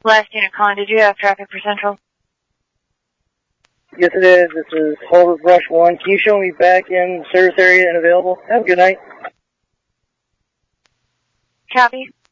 Last unit calling, did you have traffic for Central? Yes, it is. This is Holbrook Rush 1. Can you show me back in the service area and available? Have a good night. Copy.